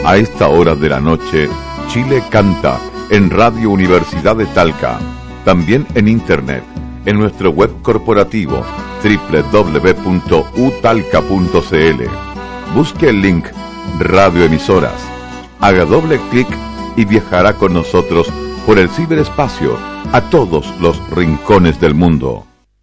A esta hora de la noche, Chile canta en Radio Universidad de Talca. También en internet, en nuestro web corporativo www.utalca.cl. Busque el link Radioemisoras. Haga doble clic y viajará con nosotros por el ciberespacio a todos los rincones del mundo.